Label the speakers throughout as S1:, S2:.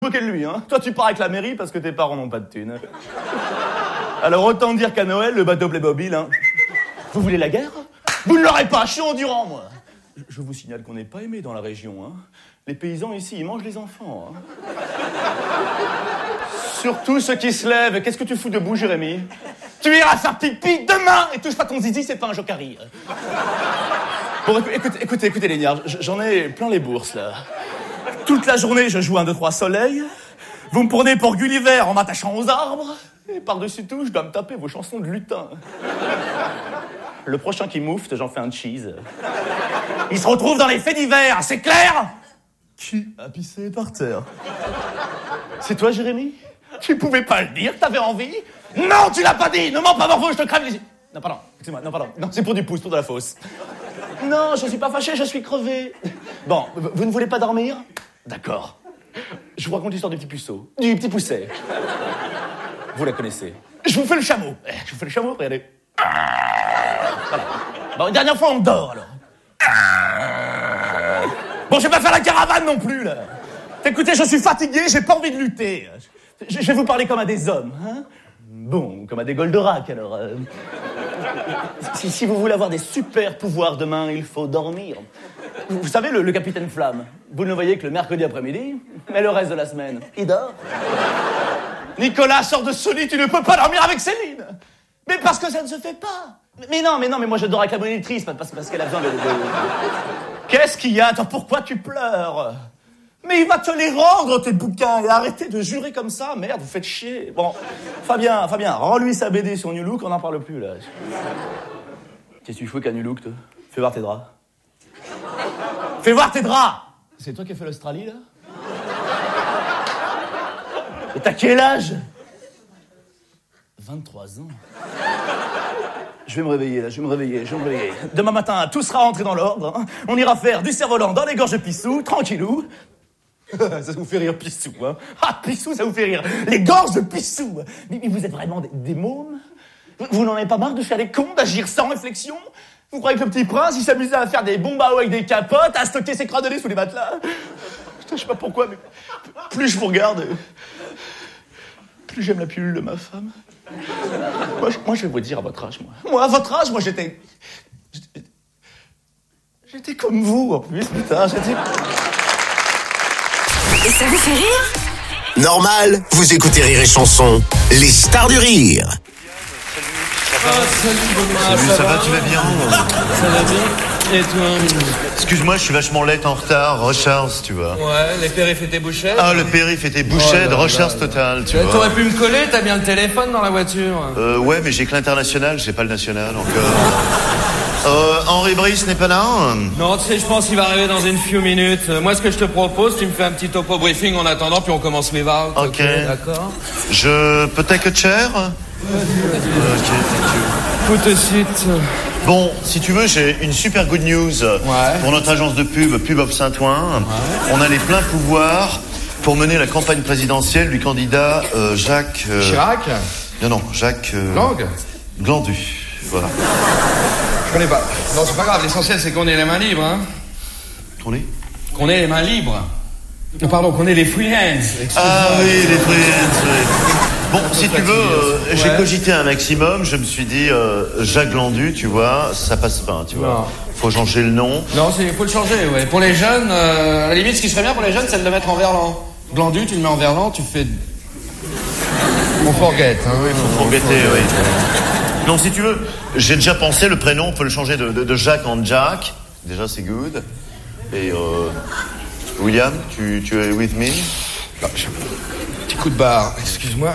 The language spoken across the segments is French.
S1: moquer de lui, hein. Toi, tu pars avec la mairie parce que tes parents n'ont pas de thunes. Alors, autant dire qu'à Noël, le bateau Playmobil, hein. Vous voulez la guerre? Vous ne l'aurez pas, je suis endurant, moi. Je vous signale qu'on n'est pas aimé dans la région, hein. Les paysans ici, ils mangent les enfants, hein. Surtout ceux qui se lèvent. Qu'est-ce que tu fous debout, Jérémy? Tu iras faire pipi demain et touche pas ton zizi, c'est pas un jokari. Bon, écoutez, les niards, j'en ai plein les bourses, là. Toute la journée, je joue 1, 2, 3 soleil. Vous me prenez pour Gulliver en m'attachant aux arbres. Et par-dessus tout, je dois me taper vos chansons de lutin. Le prochain qui moufte, j'en fais un cheese. Il se retrouve dans les faits divers, c'est clair? Qui a pissé par terre? C'est toi, Jérémy? Tu pouvais pas le dire, t'avais envie? Non, tu l'as pas dit! Ne mens pas, Morveau, je te crève les yeux. Non, pardon, excuse-moi, non, pardon. Non, c'est pour du pouce, pour de la fausse. Non, je suis pas fâché, je suis crevé. Bon, vous ne voulez pas dormir? D'accord. Je vous raconte l'histoire du petit puceau. Du petit pousset. Vous la connaissez. Je vous fais le chameau. Je vous fais le chameau, regardez. Voilà. Bon, une dernière fois, on dort, alors. Bon, je vais pas faire la caravane non plus, là. Écoutez, je suis fatigué, j'ai pas envie de lutter. Je vais vous parler comme à des hommes, hein. Bon, comme à des Goldorak, alors. Si vous voulez avoir des super pouvoirs demain, il faut dormir. Vous savez, le capitaine Flamme, vous ne le voyez que le mercredi après-midi, mais le reste de la semaine, il dort. Nicolas, sors de ce lit, tu ne peux pas dormir avec Céline. Mais parce que ça ne se fait pas. Mais non, mais moi je dors avec la monitrice, parce qu'elle a besoin de... Qu'est-ce qu'il y a? Attends, pourquoi tu pleures? Mais il va te les rendre, tes bouquins, et arrêtez de jurer comme ça, merde, vous faites chier. Bon, Fabien, rends-lui sa BD sur New Look, on n'en parle plus, là. Qu'est-ce que tu fous qu'à New Look, toi? Fais voir tes draps. Fais voir tes draps! C'est toi qui as fait l'Australie, là? Et t'as quel âge? 23 ans. Je vais me réveiller, là, je vais me réveiller. Demain matin, tout sera rentré dans l'ordre, hein. On ira faire du cerf-volant dans les gorges de Pissou, tranquillou. Ça vous fait rire, Pissou, hein. Ah, Pissou, ça vous fait rire. Les gorges de Pissou. Mais vous êtes vraiment des mômes? Vous n'en avez pas marre de faire les cons, d'agir sans réflexion? Vous croyez que le petit prince, il s'amusait à faire des bombes à eau avec des capotes, à stocker ses cradelés sous les matelas? Putain, je sais pas pourquoi, mais plus je vous regarde, plus j'aime la pilule de ma femme. Moi, je vais vous dire à votre âge, moi, à votre âge, moi, j'étais comme vous, en plus, putain,
S2: Et ça vous fait rire?
S3: Normal, vous écoutez Rire et Chanson, les stars du rire.
S4: Salut Benoît.
S5: Salut, ça va, tu vas bien?
S4: Ça va bien. Et toi?
S5: Excuse-moi, je suis vachement late en retard, recharge, tu vois.
S4: Ouais, les périphes étaient bouchés.
S5: Ah, le périph' était bouché, de recharge totale, tu vois.
S4: T'aurais pu me coller, t'as bien le téléphone dans la voiture.
S5: Ouais, mais j'ai que l'international, j'ai pas le national encore. Henri Brice n'est pas là?
S4: Non, tu sais, je pense qu'il va arriver dans une few minutes. Moi, ce que je te propose, tu me fais un petit topo briefing en attendant, puis on commence mes valves.
S5: Ok.
S4: D'accord.
S5: Je peux take a chair?
S4: Vas-y.
S5: Ok, thank you.
S4: Tout de suite.
S5: Bon, si tu veux, j'ai une super good news pour notre agence de Pub of Saint-Ouen. Ouais. On a les pleins pouvoirs pour mener la campagne présidentielle du candidat Jacques...
S4: Chirac?
S5: Non, Jacques... Glandu, voilà.
S4: Je connais pas. Non, c'est pas grave, l'essentiel c'est qu'on ait les mains libres, hein. Qu'on ait les mains libres. Pardon, qu'on ait les free hands.
S5: Ah oui, les free hands, oui. Bon, si tu veux, j'ai cogité un maximum, je me suis dit, Jacques Glandu, tu vois, ça passe pas, tu vois.
S4: Non.
S5: Faut changer le nom.
S4: Non, faut le changer, ouais. Pour les jeunes, à la limite, ce qui serait bien pour les jeunes, c'est de le mettre en verlan. Glandu, tu le mets en verlan, tu fais... On forget, hein.
S5: Oui, faut forgetter, oui. Non, si tu veux, j'ai déjà pensé, le prénom, on peut le changer de Jacques en Jack. Déjà, c'est good. Et, William, tu es with me?
S4: Non, petit coup de barre, excuse-moi.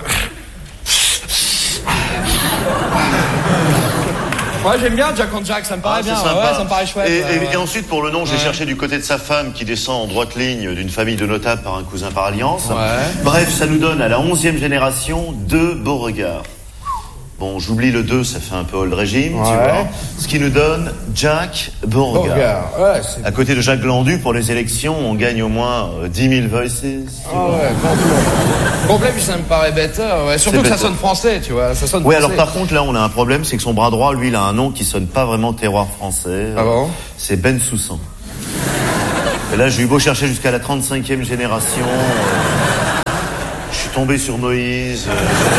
S4: Ouais, j'aime bien Jack and Jack, ça me paraît bien.
S5: Sympa.
S4: Ouais, ça me paraît chouette.
S5: Et ensuite, pour le nom, j'ai cherché du côté de sa femme qui descend en droite ligne d'une famille de notables par un cousin par alliance.
S4: Ouais.
S5: Bref, ça nous donne à la 11e génération 2 Beauregard. Bon, j'oublie le 2, ça fait un peu old régime, tu vois. Ce qui nous donne Jack Beauregard.
S4: Ouais,
S5: à côté de Jacques Glandu, pour les élections, on gagne au moins 10 000 voices.
S4: Ouais, complet, puis ça me paraît better. Ouais. Surtout que ça sonne français, tu vois. Ça sonne français.
S5: Alors par contre, là, on a un problème, c'est que son bras droit, lui, il a un nom qui sonne pas vraiment terroir français.
S4: Ah bon?
S5: C'est Ben Soussan. Et là, j'ai eu beau chercher jusqu'à la 35e génération... tomber sur Moïse.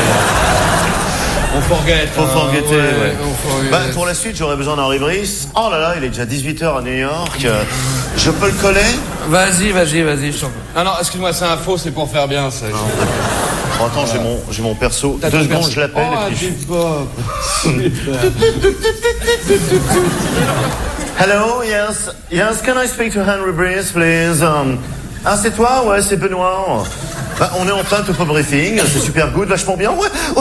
S4: On forget.
S5: Faut forgetter, ouais.
S4: On forget.
S5: Bah, pour la suite, j'aurais besoin d'Henri Brice. Oh là là, il est déjà 18h à New York. Je peux le coller?
S4: Vas-y, je t'en prie. Ah non, excuse-moi, c'est un faux, c'est pour faire bien, ça.
S5: Oh, attends, j'ai mon perso.
S4: T'as
S5: 2
S4: ton
S5: secondes,
S4: perso.
S5: je l'appelle.
S4: Oh,
S5: et puis
S4: t'es Bob.
S5: Hello, yes, can I speak to Henry Brice, please? Ah, c'est toi? Ouais, c'est Benoît. Bah, on est en plein topo briefing, c'est super good, vachement bien. Ouais. Bon,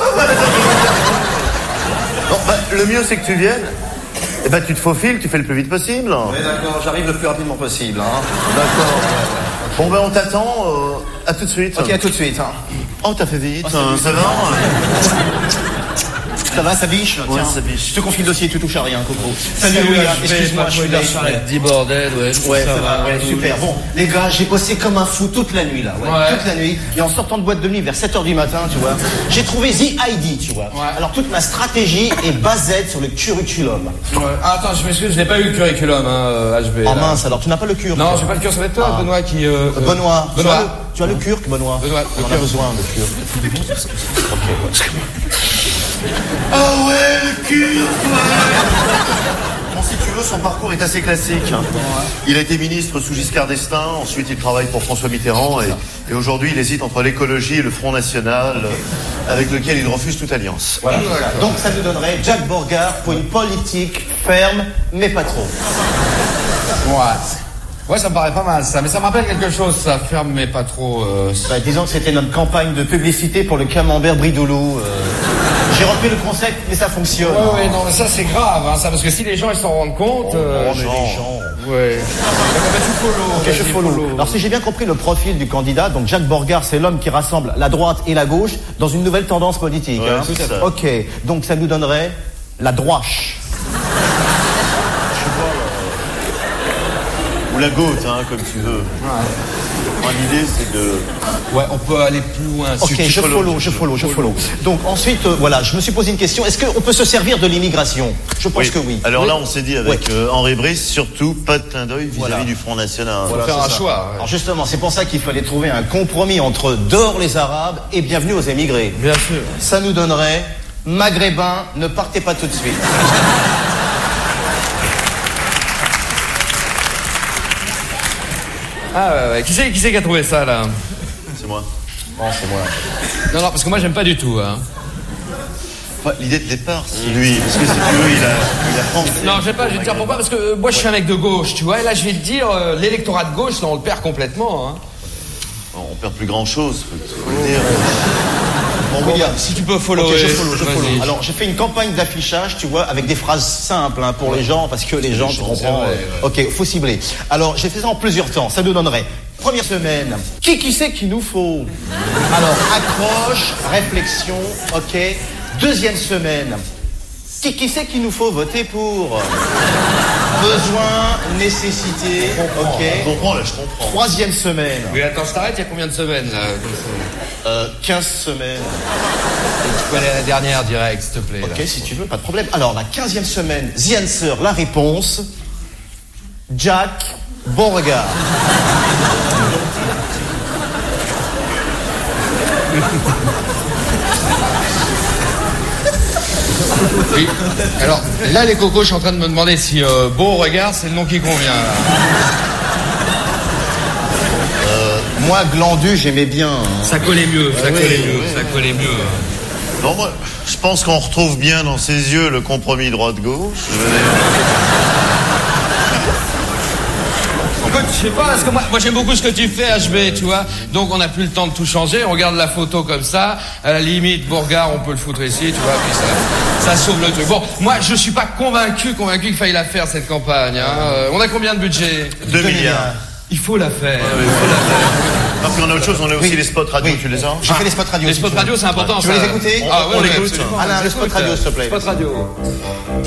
S5: bah, le mieux, c'est que tu viennes. Et bah, tu te faufiles, tu fais le plus vite possible.
S6: Oui, d'accord, j'arrive le plus rapidement possible. Hein.
S5: D'accord. Bon, ben, on t'attend. À tout de suite.
S6: Ok, à tout de suite. Hein.
S5: Oh, t'as fait vite.
S6: Oh,
S5: ça va?
S6: Ça va, ça biche?
S5: Ouais,
S6: Tiens,
S5: ça biche.
S6: je te confie le dossier, tu touches à rien, Coco. Salut, William, excuse-moi, je suis là.
S4: Dis bordel, ouais.
S6: Ouais, ça va, ouais, super. Bon, les gars, j'ai bossé comme un fou toute la nuit, là.
S4: Ouais.
S6: Toute la nuit. Et en sortant de boîte de nuit vers 7h du matin, tu vois, j'ai trouvé The ID, tu vois.
S4: Ouais.
S6: Alors, toute ma stratégie est basée sur le curriculum.
S4: Ouais. Ah, attends, je m'excuse, je n'ai pas eu le curriculum, HB.
S6: Oh
S4: là.
S6: mince, alors tu n'as pas le cur.
S4: Non,
S6: toi.
S4: j'ai pas le cure, ça va être toi,
S6: Ah.
S4: Benoît, qui...
S6: Benoît.
S4: Benoît.
S6: Tu as le curc, Benoît.
S4: Benoît, le
S6: On en a
S4: curc.
S6: besoin, le curc.
S5: Ah ouais, le cul. Bon, si tu veux, son parcours est assez classique. Il a été ministre sous Giscard d'Estaing, ensuite il travaille pour François Mitterrand et aujourd'hui il hésite entre l'écologie et le Front National avec lequel il refuse toute alliance.
S6: Voilà. Donc ça nous donnerait Jack Borgard pour une politique ferme, mais pas trop.
S4: Ouais, ça me paraît pas mal, ça. Mais ça me rappelle quelque chose, ça. Ferme, mais pas trop...
S6: Bah, disons que c'était notre campagne de publicité pour le camembert Bridoulou. J'ai repris le concept, mais ça fonctionne.
S4: Ouais, non, mais ça, c'est grave, hein, ça. Parce que si les gens, ils s'en rendent compte...
S6: mais les gens.
S4: Ouais. Tu follow.
S6: Ok, je follow. Alors si j'ai bien compris le profil du candidat, donc Jacques Borgard, c'est l'homme qui rassemble la droite et la gauche dans une nouvelle tendance politique.
S5: Ouais,
S6: hein.
S5: tout à fait.
S6: Ok, donc ça nous donnerait la droiche.
S5: Ou la goutte, hein, comme tu veux. Moi, l'idée c'est de...
S4: Ouais, on peut aller plus loin.
S6: Ok, je follow. Donc ensuite, voilà, je me suis posé une question. Est-ce qu'on peut se servir de l'immigration? Je pense que oui.
S5: Alors
S6: Oui.
S5: là, on s'est dit avec Henri Brice, surtout pas de clin d'œil vis-à-vis du Front National.
S4: Faut faire un
S6: c'est ça.
S4: choix. Ouais.
S6: Alors justement, c'est pour ça qu'il fallait trouver un compromis entre dehors les Arabes et bienvenue aux émigrés.
S4: Bien sûr.
S6: Ça nous donnerait Maghrébins, ne partez pas tout de suite.
S4: Ah ouais. Qui c'est qui a trouvé ça, là?
S5: C'est moi.
S6: Bon, c'est moi.
S4: Non, parce que moi, j'aime pas du tout, hein.
S5: Enfin, l'idée de départ, c'est lui. Parce que si tu veux, il a pensé.
S4: Non, je vais te dire pourquoi, parce que moi, je suis un mec de gauche, tu vois. Et là, je vais te dire, l'électorat de gauche, là, on le perd complètement, hein.
S5: On perd plus grand-chose, faut le dire.
S6: Bon, William,
S4: Si tu peux follow.
S6: ok, je follow. Alors, j'ai fait une campagne d'affichage, tu vois, avec des phrases simples hein, pour les gens, parce que les gens, tu comprends. Ok, faut cibler. Alors, j'ai fait ça en plusieurs temps. Ça nous donnerait, première semaine, qui c'est qu'il nous faut? Alors, accroche, réflexion, ok. Deuxième semaine, qui c'est qu'il nous faut voter pour? Besoin, nécessité, ok.
S5: Je comprends, là, je comprends.
S6: Troisième semaine,
S4: Oui, attends, je t'arrête, il y a combien de semaines, là?
S6: 15 semaines.
S4: Tu peux aller à la dernière direct, s'il te plaît.
S6: Ok, si tu veux, pas de problème. Alors, la 15e semaine, The Answer, la réponse, Jack Beauregard.
S4: Oui. Alors, là, les cocos, je suis en train de me demander si Beauregard, c'est le nom qui convient, là.
S6: Moi, Glandu, j'aimais bien. Hein.
S4: Ça collait mieux, ça collait mieux.
S5: Non, moi, je pense qu'on retrouve bien dans ses yeux le compromis droite-gauche.
S4: Écoute, je sais pas, parce que moi j'aime beaucoup ce que tu fais, HB, tu vois. Donc on n'a plus le temps de tout changer. On regarde la photo comme ça. À la limite, Beauregard, on peut le foutre ici, tu vois. Puis ça sauve le truc. Bon, moi je suis pas convaincu qu'il faille la faire cette campagne. Hein. On a combien de budget?
S5: 2 milliards.
S4: Il faut la faire.
S5: Non, puis on a autre chose, on a aussi les spots radio, tu les as?
S6: J'ai fait les spots radio.
S4: Les
S6: si
S4: spots
S6: tu veux.
S4: radio, c'est important.
S6: Tu veux
S4: ça.
S6: les écouter?
S4: Ah ouais,
S5: On
S4: ouais,
S5: l'écoute.
S4: absolument.
S6: Alain, le spot radio, s'il te plaît.
S4: Spot radio.